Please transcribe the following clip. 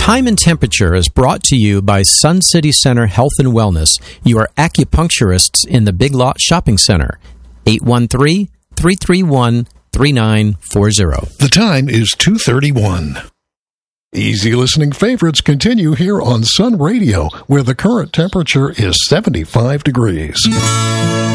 Time and Temperature is brought to you by Sun City Center Health and Wellness, your acupuncturists in the Big Lot Shopping Center. 813-331-3940. The time is 2:31. Easy listening favorites continue here on Sun Radio, where the current temperature is 75 degrees.